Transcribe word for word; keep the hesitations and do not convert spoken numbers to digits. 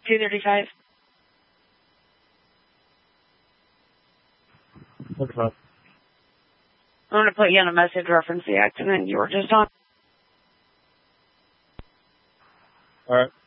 two thirty-five. What's up? I'm going to put you on a message reference the accident you were just on. All right.